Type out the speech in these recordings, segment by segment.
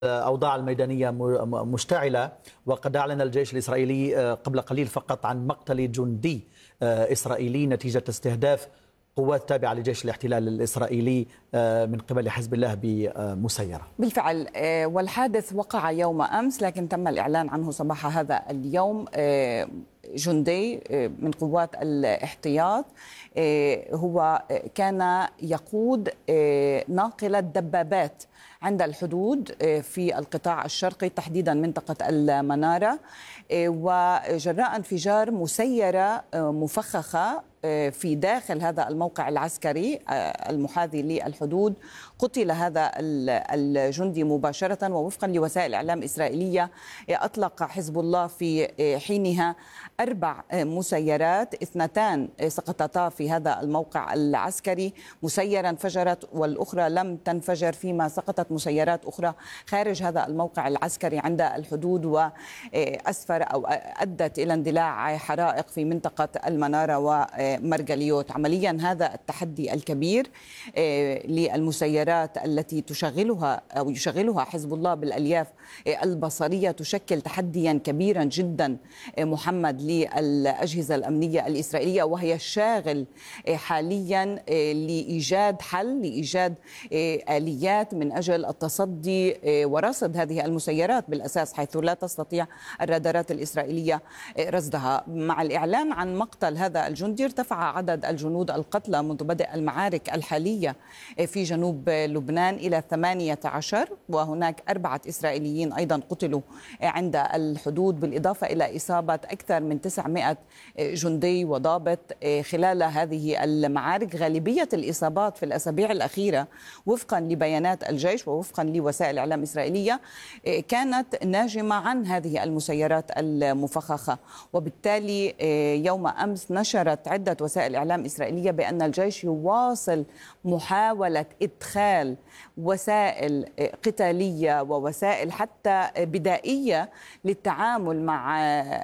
الأوضاع الميدانية مشتعلة، وقد أعلن الجيش الإسرائيلي قبل قليل فقط عن مقتل جندي إسرائيلي نتيجة استهداف قوات تابعة لجيش الاحتلال الإسرائيلي من قبل حزب الله بمسيرة. بالفعل، والحادث وقع يوم أمس، لكن تم الإعلان عنه صباح هذا اليوم. جندي من قوات الاحتياط هو كان يقود ناقلة دبابات عند الحدود في القطاع الشرقي، تحديدا منطقة المنارة، وجراء انفجار مسيرة مفخخة في داخل هذا الموقع العسكري المحاذي للحدود قتل هذا الجندي مباشرة. ووفقا لوسائل إعلام إسرائيلية أطلق حزب الله في حينها 4 مسيرات، 2 سقطتا في هذا الموقع العسكري، مسيرة انفجرت والأخرى لم تنفجر، فيما سقطت مسيرات أخرى خارج هذا الموقع العسكري عند الحدود، وأسفر أو أدت إلى اندلاع حرائق في منطقة المنارة ومرجليوت. عمليا هذا التحدي الكبير للمسيرات التي تشغلها أو يشغلها حزب الله بالألياف البصرية تشكل تحديا كبيرا جدا محمد للأجهزة الأمنية الإسرائيلية، وهي الشاغل حاليا لإيجاد حل، لإيجاد آليات من أجل التصدي ورصد هذه المسيرات بالأساس، حيث لا تستطيع الرادارات الإسرائيلية رصدها. مع الإعلان عن مقتل هذا الجندي ارتفع عدد الجنود القتلى منذ بدء المعارك الحالية في جنوب لبنان إلى 18، وهناك 4 إسرائيليين أيضا قتلوا عند الحدود، بالإضافة إلى إصابة أكثر من 900 جندي وضابط خلال هذه المعارك. غالبية الإصابات في الأسابيع الأخيرة وفقا لبيانات الجيش ووفقا لوسائل إعلام إسرائيلية كانت ناجمة عن هذه المسيرات المفخخة. وبالتالي يوم أمس نشرت عدة وسائل إعلام إسرائيلية بأن الجيش يواصل محاولة إدخال وسائل قتالية ووسائل حتى بدائية للتعامل مع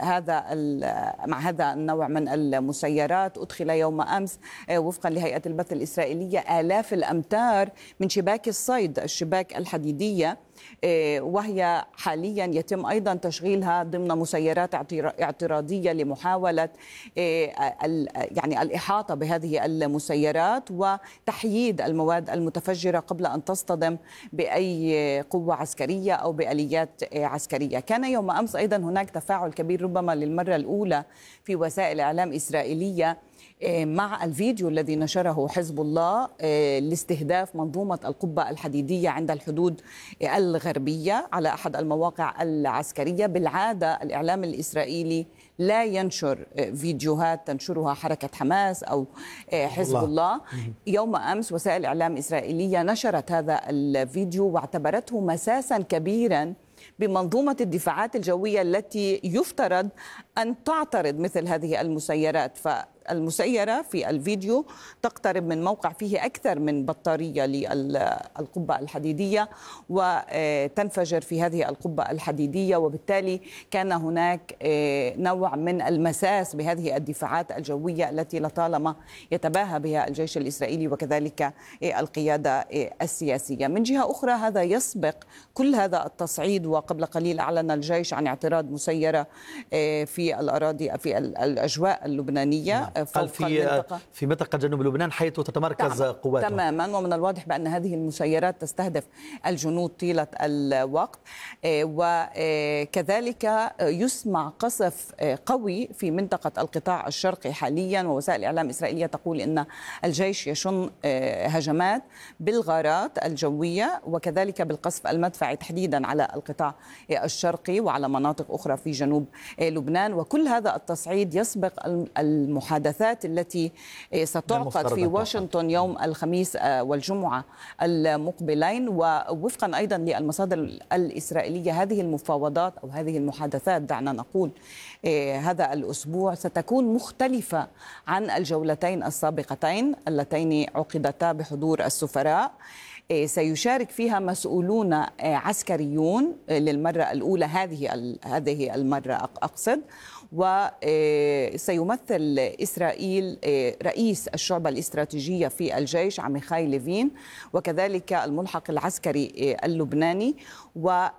هذا النوع من المسيرات. أدخل يوم أمس وفقا لهيئة البث الإسرائيلية آلاف الأمتار من شباك الصيد، الشباك الحديدية، وهي حاليا يتم أيضا تشغيلها ضمن مسيرات اعتراضية لمحاولة يعني الإحاطة بهذه المسيرات وتحييد المواد المتفجرة قبل أن تصطدم بأي قوة عسكرية أو بآليات عسكرية. كان يوم أمس أيضا هناك تفاعل كبير ربما للمرة الأولى في وسائل إعلام إسرائيلية مع الفيديو الذي نشره حزب الله لاستهداف منظومة القبة الحديدية عند الحدود الغربية على أحد المواقع العسكرية. بالعادة الإعلام الإسرائيلي لا ينشر فيديوهات تنشرها حركة حماس أو حزب الله. يوم أمس وسائل إعلام إسرائيلية نشرت هذا الفيديو واعتبرته مساسا كبيرا بمنظومة الدفاعات الجوية التي يفترض أن تعترض مثل هذه المسيرات. فالمسيرة في الفيديو تقترب من موقع فيه أكثر من بطارية للقبة الحديدية وتنفجر في هذه القبة الحديدية، وبالتالي كان هناك نوع من المساس بهذه الدفاعات الجوية التي لطالما يتباهى بها الجيش الإسرائيلي وكذلك القيادة السياسية. من جهة أخرى هذا يسبق كل هذا التصعيد، وقبل قليل أعلن الجيش عن اعتراض مسيرة في الأراضي في الأجواء اللبنانية في منطقة جنوب لبنان حيث تتمركز قواتها تماما. ومن الواضح بأن هذه المسيرات تستهدف الجنود طيلة الوقت، وكذلك يسمع قصف قوي في منطقة القطاع الشرقي حاليا. ووسائل الإعلام الإسرائيلية تقول إن الجيش يشن هجمات بالغارات الجوية وكذلك بالقصف المدفعي تحديدا على القطاع الشرقي وعلى مناطق أخرى في جنوب لبنان. وكل هذا التصعيد يسبق المحادثات التي ستعقد في واشنطن يوم الخميس والجمعة المقبلين. ووفقا أيضا للمصادر الإسرائيلية هذه المفاوضات أو هذه المحادثات دعنا نقول هذا الأسبوع ستكون مختلفة عن الجولتين السابقتين اللتين عقدتا بحضور السفراء. سيشارك فيها مسؤولون عسكريون للمرة الأولى، هذه المرة أقصد. وسيمثل إسرائيل رئيس الشعبة الاستراتيجية في الجيش عميخاي ليفين، وكذلك الملحق العسكري اللبناني،